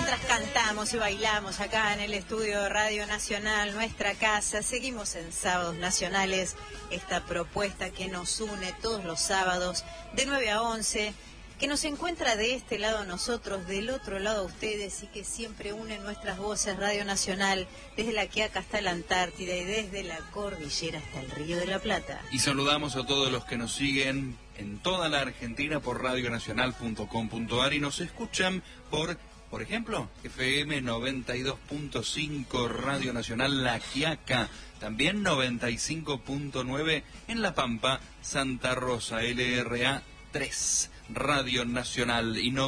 Mientras cantamos y bailamos acá en el estudio de Radio Nacional, nuestra casa, seguimos en Sábados Nacionales, esta propuesta que nos une todos los sábados de 9 a 11, que nos encuentra de este lado a nosotros, del otro lado a ustedes, y que siempre une nuestras voces. Radio Nacional, desde la Quiaca hasta la Antártida y desde la cordillera hasta el Río de la Plata. Y saludamos a todos los que nos siguen en toda la Argentina por radionacional.com.ar y nos escuchan por ejemplo, FM 92.5 Radio Nacional La Quiaca, también 95.9 en La Pampa, Santa Rosa, LRA 3 Radio Nacional y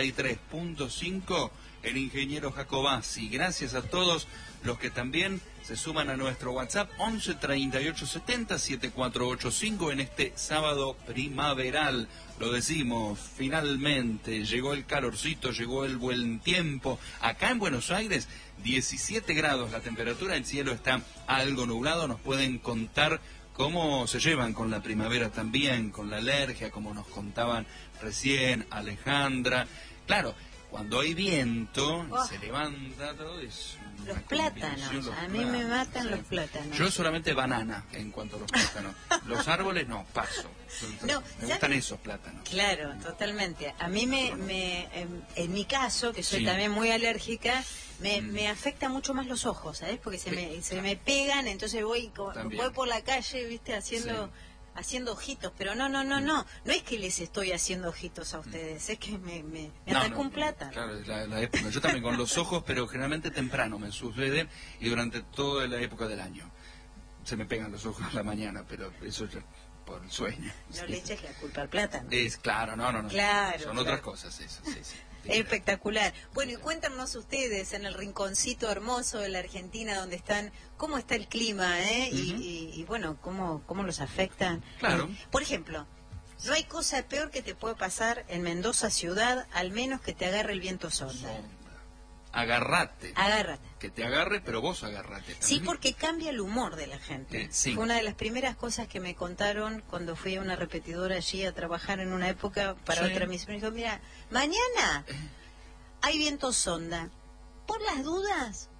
93.5 el Ingeniero Jacobasi. Gracias a todos los que también se suman a nuestro WhatsApp 11 38 70 7485 en este sábado primaveral. Lo decimos, finalmente llegó el calorcito, llegó el buen tiempo. Acá en Buenos Aires, 17 grados la temperatura, el cielo está algo nublado. Nos pueden contar cómo se llevan con la primavera también, con la alergia, como nos contaban recién Alejandra. Claro, cuando hay viento, se levanta todo eso. Los plátanos, a mí me matan los plátanos. Yo solamente banana en cuanto a los plátanos. Los árboles no, paso. No, me gustan esos plátanos. Claro, totalmente. A mí en mi caso, que soy también muy alérgica, me afecta mucho más los ojos, ¿sabes? Porque se me pegan, entonces voy por la calle, ¿viste? Haciendo ojitos, pero no es que les estoy haciendo ojitos a ustedes, es que me atacó un plátano. Claro, es la época. Yo también con los ojos, pero generalmente temprano me suceden y durante toda la época del año. Se me pegan los ojos a la mañana, pero eso es por el sueño. No le eches la culpa al plátano. Claro, no. Claro, son otras cosas eso, sí. Espectacular. Bueno, y cuéntanos ustedes en el rinconcito hermoso de la Argentina donde están, cómo está el clima, y bueno, cómo los afectan. Claro. Por ejemplo, no hay cosa peor que te puede pasar en Mendoza ciudad, al menos que te agarre el viento sonda. Agárrate. Agárrate. Que te agarre, pero vos agárrate también. Sí, porque cambia el humor de la gente. Sí. Fue una de las primeras cosas que me contaron cuando fui a una repetidora allí a trabajar en una época para otra misión. Me dijo, mira, mañana hay viento sonda. Por las dudas,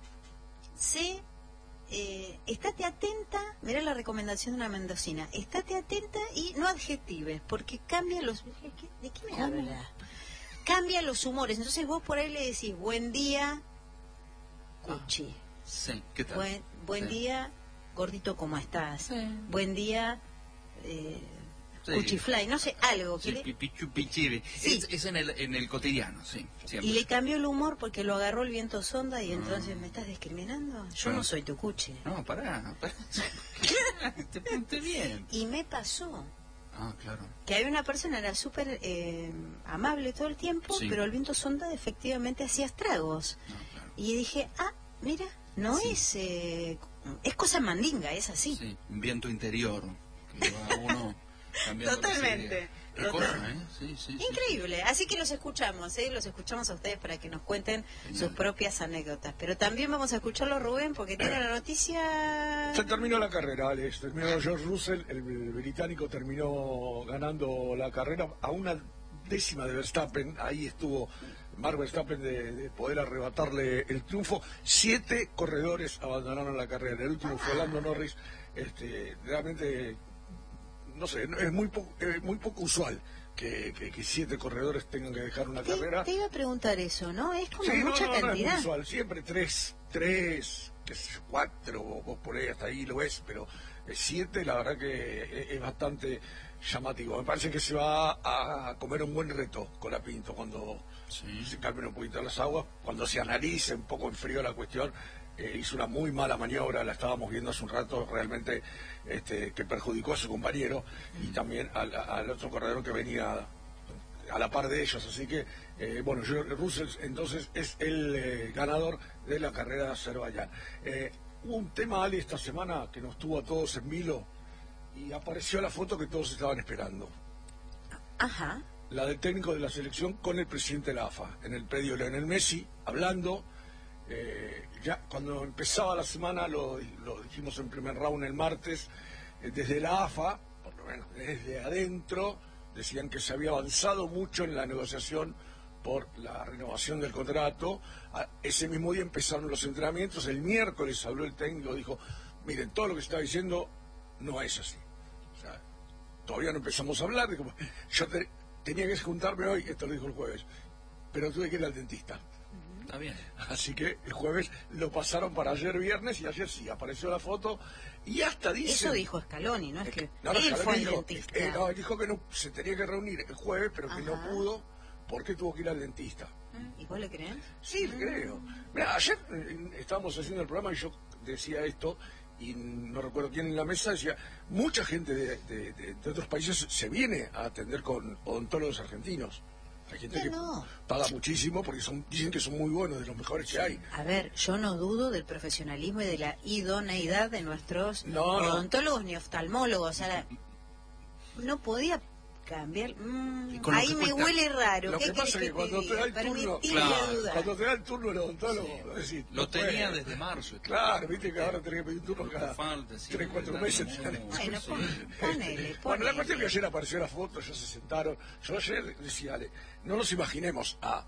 estate atenta, mirá la recomendación de una mendocina, estate atenta y no adjetives, porque cambia los... ¿De qué me hablas? Cambia los humores. Entonces vos por ahí le decís, buen día, Cuchi. Sí, ¿qué tal? Buen día, gordito, ¿cómo estás? Sí. Buen día, Cuchifly, no sé, algo. Sí, pichibi. Sí. Es en el cotidiano, sí. Siempre. Y le cambió el humor porque lo agarró el viento sonda y entonces, ¿me estás discriminando? Yo no soy tu Cuchi. No, pará. Te ponte bien. Y me pasó. Ah, claro. Que había una persona, era súper amable todo el tiempo, pero el viento sonda efectivamente hacía estragos. No, claro. Y dije, mira, es cosa mandinga, es así. Sí, un viento interior que va uno cambiando. Totalmente. Sí. Increíble. Así que los escuchamos a ustedes para que nos cuenten sus propias anécdotas. Pero también vamos a escucharlo, Rubén, porque tiene la noticia... Se terminó la carrera, Alex. Terminó George Russell, el británico terminó ganando la carrera a una décima de Verstappen. Ahí estuvo Max Verstappen de poder arrebatarle el triunfo. 7 corredores abandonaron la carrera. El último fue Lando Norris. Realmente... no sé, es muy poco usual que 7 corredores tengan que dejar una carrera. Te iba a preguntar eso, ¿no? Es como sí, mucha cantidad. No es muy usual, siempre 3, 4, vos por ahí hasta ahí lo ves, pero 7 la verdad que es bastante llamativo. Me parece que se va a comer un buen reto con la Pinto cuando se calmen un poquito las aguas, cuando se analice un poco en frío la cuestión. Hizo una muy mala maniobra, la estábamos viendo hace un rato, realmente que perjudicó a su compañero y también al otro corredor que venía a la par de ellos. Así que, Russell entonces es el ganador de la carrera de Azerbaiyán. Hubo un tema, Ale, esta semana que nos tuvo a todos en vilo y apareció la foto que todos estaban esperando. Ajá. La del técnico de la selección con el presidente de la AFA, en el predio Lionel Messi, hablando. Ya cuando empezaba la semana, lo dijimos en primer round el martes, desde la AFA, por lo menos desde adentro, decían que se había avanzado mucho en la negociación por la renovación del contrato. Ese mismo día empezaron los entrenamientos. El miércoles habló el técnico, dijo, miren, todo lo que se está diciendo no es así. O sea, todavía no empezamos a hablar. Dijo, yo tenía que juntarme hoy, esto lo dijo el jueves, pero tuve que ir al dentista. Está bien. Así que el jueves lo pasaron para ayer viernes y ayer sí apareció la foto y hasta dice... Eso dijo Scaloni, ¿no? Es que no, él fue al dijo, dentista. no, dijo que no, se tenía que reunir el jueves, pero que no pudo porque tuvo que ir al dentista. ¿Y vos le crees? Sí, le creo. Mira, ayer estábamos haciendo el programa y yo decía esto, y no recuerdo quién en la mesa decía, mucha gente de otros países se viene a atender con odontólogos argentinos. Hay gente que paga muchísimo porque dicen que son muy buenos, de los mejores que hay. A ver, yo no dudo del profesionalismo y de la idoneidad de nuestros odontólogos ni oftalmólogos. O sea, no podía cambiar. Ahí me huele raro. Lo que pasa es que cuando te da el turno, cuando te da el turno el odontólogo, decís, lo tenía desde marzo. Claro, viste que ahora tenés que pedir un turno cada 3-4 meses. Bueno, ponele. Bueno, la cuestión es que ayer apareció la foto, ya se sentaron. Yo ayer decía, Ale, no nos imaginemos a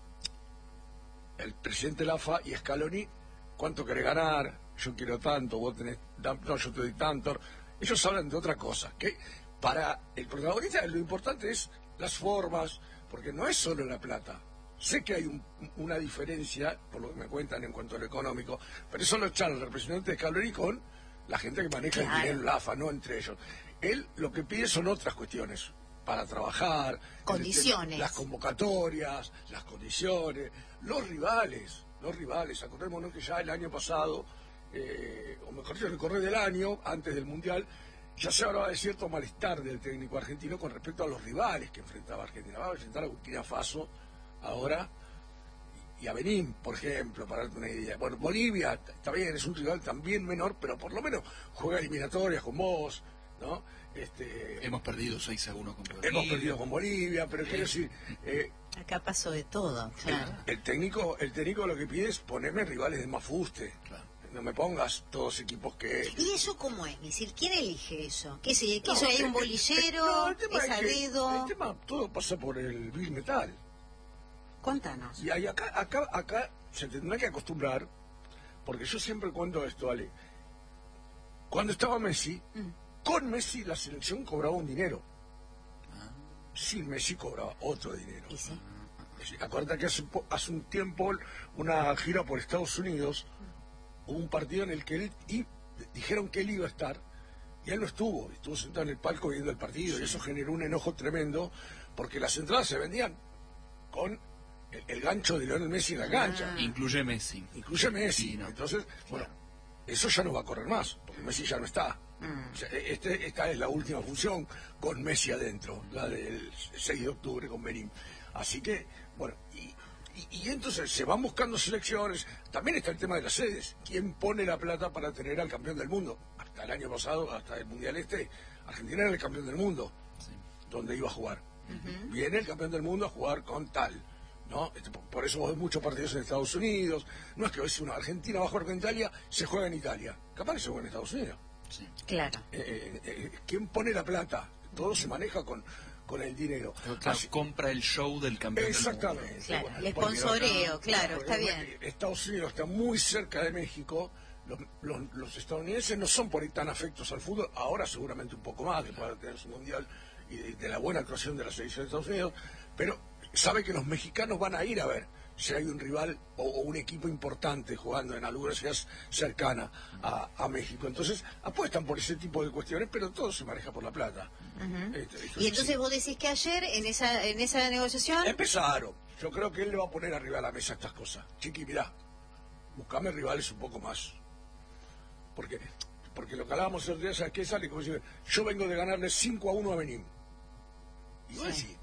el presidente Lafa y Scaloni, cuánto querés ganar, yo quiero tanto, vos tenés, no, yo te doy tanto. Ellos hablan de otra cosa, que para el protagonista lo importante es las formas, porque no es solo la plata. Sé que hay una diferencia, por lo que me cuentan en cuanto a lo económico, pero eso lo echaron el representante de Scaloni con la gente que maneja el dinero, el AFA, no entre ellos. Él lo que pide son otras cuestiones para trabajar, condiciones, las convocatorias, las condiciones, los rivales. Acordémonos que ya el año pasado, o mejor dicho, en el correr del año, antes del Mundial, ya se hablaba de cierto malestar del técnico argentino con respecto a los rivales que enfrentaba Argentina. Va a enfrentar a Burkina Faso ahora y a Benín, por ejemplo, para darte una idea. Bueno, Bolivia está bien, es un rival también menor, pero por lo menos juega eliminatorias con vos, ¿no? Hemos perdido 6-1 con Bolivia. Hemos perdido con Bolivia, pero quiero decir... acá pasó de todo, claro. El técnico lo que pide es ponerme rivales de más fuste. Claro. No me pongas todos equipos que... ¿Y eso cómo es? Es decir, ¿quién elige eso? ¿Qué sé? ¿Que eso hay un bolillero? ¿Es a dedo? El tema, todo pasa por el Big Metal. Contanos. Y ahí acá se tendrá que acostumbrar, porque yo siempre cuento esto, Ale. Cuando estaba Messi, con Messi la selección cobraba un dinero. Sin Messi cobraba otro dinero. ¿Y sí? Acuérdate que hace un tiempo, una gira por Estados Unidos, hubo un partido en el que dijeron que él iba a estar, y él no estuvo sentado en el palco viendo el partido, y eso generó un enojo tremendo, porque las entradas se vendían con el gancho de Lionel Messi en la cancha. Incluye Messi. Sí, ¿no? Entonces, bueno, eso ya no va a correr más, porque Messi ya no está. O sea, esta es la última función con Messi adentro, la del 6 de octubre con Benín. Así que, bueno, y entonces se van buscando selecciones. También está el tema de las sedes. ¿Quién pone la plata para tener al campeón del mundo? Hasta el año pasado, hasta el Mundial Argentina era el campeón del mundo, donde iba a jugar. Viene el campeón del mundo a jugar con tal, ¿no? Por eso vos ves muchos partidos en Estados Unidos. No es que si una Argentina va a jugar con Italia, se juega en Italia. Capaz que se juega en Estados Unidos. Sí. Claro. ¿Quién pone la plata? Todo se maneja con el dinero. Claro, compra el show del campeón del mundo. Exactamente. Claro, bueno, el sponsoreo, claro, está bien. Estados Unidos está muy cerca de México. Los estadounidenses no son por ahí tan afectos al fútbol, ahora seguramente un poco más, después de tener su mundial y de la buena actuación de la selección de Estados Unidos, pero sabe que los mexicanos van a ir a ver si hay un rival o un equipo importante jugando en alguna ciudad cercana a México. Entonces apuestan por ese tipo de cuestiones, pero todo se maneja por la plata. Y entonces vos decís que ayer en esa negociación empezaron. Yo creo que él le va a poner arriba de la mesa estas cosas. Chiqui, mirá, buscame rivales un poco más. Porque lo que hablábamos el otro día, ¿sabes qué sale? Como decir, yo vengo de ganarle 5-1 a Benín. Y vos decís,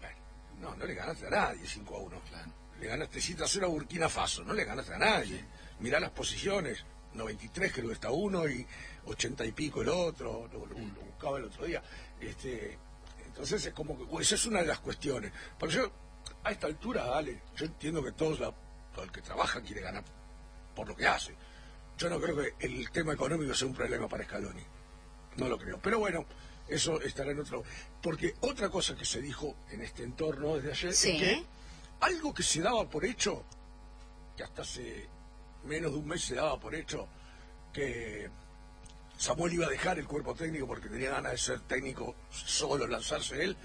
no le ganaste a nadie 5-1. Claro. Le ganaste 7-0 a Burkina Faso, no le ganaste a nadie. Mirá las posiciones, 93 creo que está uno y 80 y pico el otro, lo buscaba el otro día. Entonces es como que esa es una de las cuestiones. Pero yo, a esta altura, Ale, yo entiendo que todo el que trabaja quiere ganar por lo que hace. Yo no creo que el tema económico sea un problema para Scaloni. No lo creo. Pero bueno, eso estará en otro... Porque otra cosa que se dijo en este entorno desde ayer es que algo que se daba por hecho, que hasta hace menos de un mes se daba por hecho, que Samuel iba a dejar el cuerpo técnico porque tenía ganas de ser técnico solo, lanzarse él.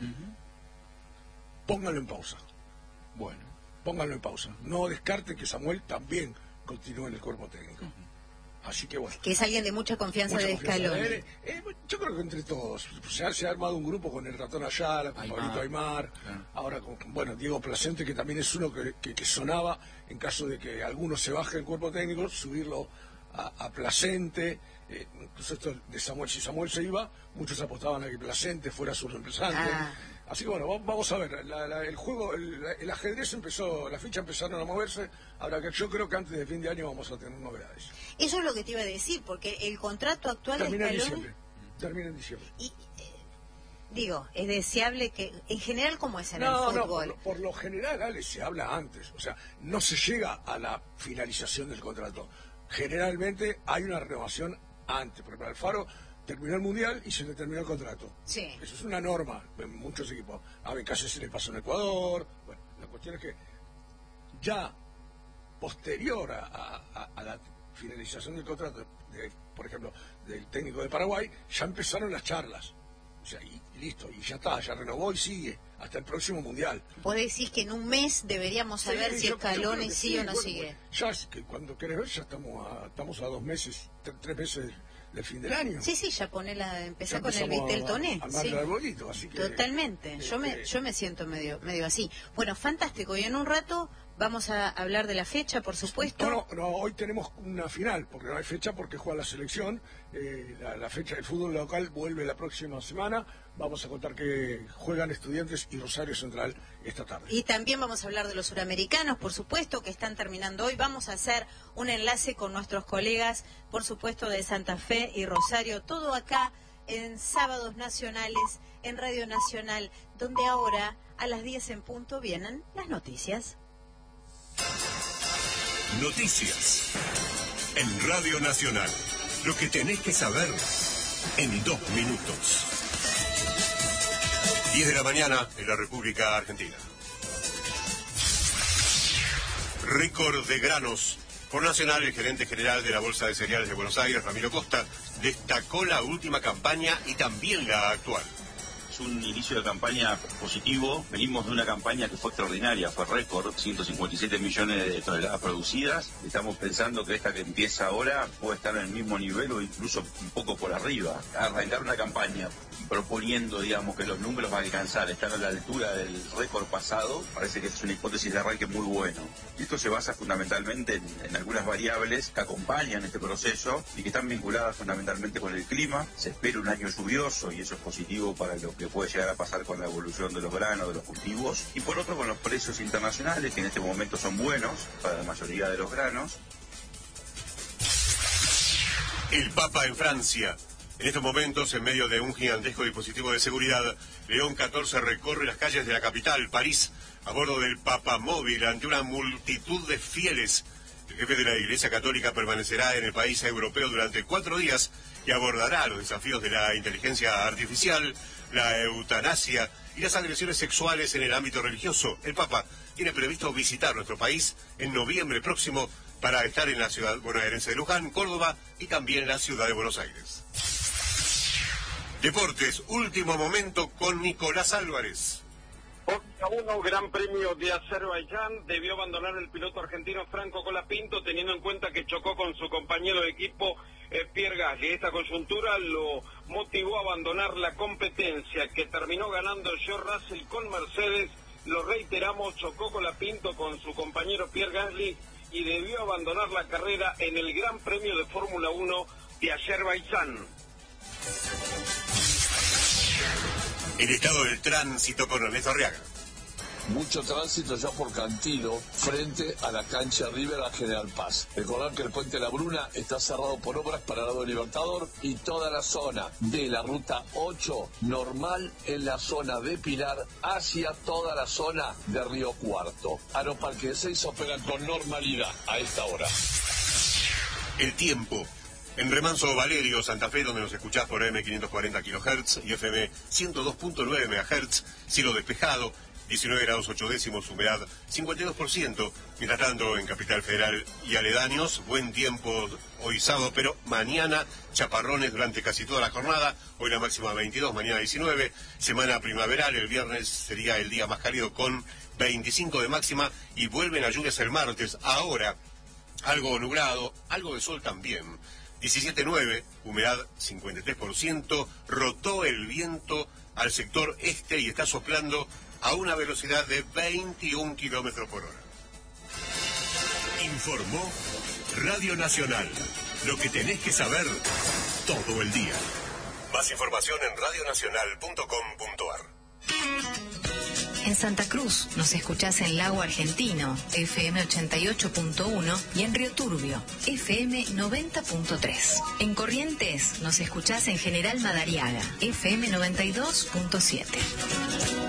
Pónganlo en pausa. Bueno. Pónganlo en pausa. No descarten que Samuel también continúe en el cuerpo técnico. Así que bueno. Que es alguien de mucha confianza de Scaloni. Yo creo que entre todos. Se ha armado un grupo con el Ratón Ayala, con Pablito Aymar, ahora con Diego Placente, que también es uno que sonaba en caso de que alguno se baje del cuerpo técnico, subirlo a Placente. Incluso esto de Samuel, si Samuel se iba, muchos apostaban a que Placente fuera su reemplazante. Así que bueno, vamos a ver, el juego, el ajedrez empezó, las fichas empezaron a moverse. Ahora que yo creo que antes de fin de año vamos a tener novedades. Eso es lo que te iba a decir, porque el contrato actual de Scaloni termina en diciembre. Y digo, es deseable que, en general, como es en el fútbol. No, por lo general, Ale, se habla antes. O sea, no se llega a la finalización del contrato. Generalmente hay una renovación antes. Por ejemplo, Alfaro terminó el Mundial y se le terminó el contrato. Sí. Eso es una norma en muchos equipos. A Becasio se le pasó en Ecuador. Bueno, la cuestión es que ya posterior a la finalización del contrato, por ejemplo, del técnico de Paraguay, ya empezaron las charlas. O sea, y listo, y ya está, ya renovó y sigue hasta el próximo Mundial. Vos decís que en un mes deberíamos saber si Scaloni sigue o no sigue. Ya es que cuando querés ver, ya estamos a 2 meses, 3 meses del fin del año. Sí, ya empezá con el Vitel Toné. El arbolito, así que, totalmente, yo me siento medio así. Bueno, fantástico, y en un rato vamos a hablar de la fecha, por supuesto. No, hoy tenemos una final, porque no hay fecha porque juega la selección. La fecha del fútbol local vuelve la próxima semana. Vamos a contar que juegan Estudiantes y Rosario Central esta tarde. Y también vamos a hablar de los suramericanos, por supuesto, que están terminando hoy. Vamos a hacer un enlace con nuestros colegas, por supuesto, de Santa Fe y Rosario. Todo acá en Sábados Nacionales, en Radio Nacional, donde ahora, a las 10 en punto, vienen las noticias. Noticias en Radio Nacional. Lo que tenés que saber en 2 minutos. 10 de la mañana en la República Argentina. Récord de granos. Por Nacional, el gerente general de la Bolsa de Cereales de Buenos Aires, Ramiro Costa, destacó la última campaña y también la actual. Un inicio de campaña positivo. Venimos de una campaña que fue extraordinaria, fue récord, 157 millones de toneladas producidas. Estamos pensando que esta que empieza ahora puede estar en el mismo nivel o incluso un poco por arriba. Arrancar una campaña proponiendo, digamos, que los números van a alcanzar, están a la altura del récord pasado, parece que es una hipótesis de arranque muy bueno. Y esto se basa fundamentalmente en algunas variables que acompañan este proceso y que están vinculadas fundamentalmente con el clima. Se espera un año lluvioso y eso es positivo para lo que puede llegar a pasar con la evolución de los granos, de los cultivos. Y por otro, con los precios internacionales, que en este momento son buenos para la mayoría de los granos. El Papa en Francia. En estos momentos, en medio de un gigantesco dispositivo de seguridad, León XIV recorre las calles de la capital, París, a bordo del Papamóvil ante una multitud de fieles. El jefe de la Iglesia Católica permanecerá en el país europeo durante 4 días y abordará los desafíos de la inteligencia artificial, la eutanasia y las agresiones sexuales en el ámbito religioso. El Papa tiene previsto visitar nuestro país en noviembre próximo para estar en la ciudad bonaerense de Luján, Córdoba y también en la ciudad de Buenos Aires. Deportes, último momento con Nicolás Álvarez. Fórmula 1, Gran Premio de Azerbaiyán, debió abandonar el piloto argentino Franco Colapinto, teniendo en cuenta que chocó con su compañero de equipo Pierre Gasly. Esta coyuntura lo motivó a abandonar la competencia, que terminó ganando George Russell con Mercedes. Lo reiteramos, chocó Colapinto con su compañero Pierre Gasly y debió abandonar la carrera en el Gran Premio de Fórmula 1 de Azerbaiyán. El estado del tránsito con Ernesto Arriaga. Mucho tránsito ya por Cantilo, frente a la cancha River a General Paz. Recordar que el puente La Bruna está cerrado por obras para el lado del Libertador y toda la zona de la ruta 8 normal en la zona de Pilar hacia toda la zona de Río Cuarto. Aeroparque 6 operan con normalidad a esta hora. El tiempo. En Remanso Valerio, Santa Fe, donde nos escuchás por M540 kHz y FM 102.9 MHz, cielo despejado. 19 grados 8 décimos, humedad 52%. Mientras tanto, en Capital Federal y aledaños, buen tiempo hoy sábado, pero mañana chaparrones durante casi toda la jornada. Hoy la máxima 22, mañana 19. Semana primaveral, el viernes sería el día más cálido con 25 de máxima y vuelven las lluvias el martes. Ahora, algo nublado, algo de sol también. 17.9, humedad 53%, rotó el viento al sector este y está soplando a una velocidad de 21 kilómetros por hora. Informó Radio Nacional. Lo que tenés que saber todo el día. Más información en radionacional.com.ar. En Santa Cruz nos escuchás en Lago Argentino, FM 88.1 y en Río Turbio, FM 90.3. En Corrientes nos escuchás en General Madariaga, FM 92.7.